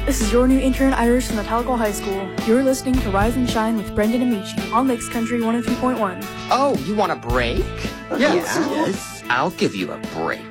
This is your new intern, Iris, from the Talco High School. You're listening to Rise and Shine with Brendan and Michi on Lakes Country 102.1. Oh, you want a break? Yes. I'll give you a break.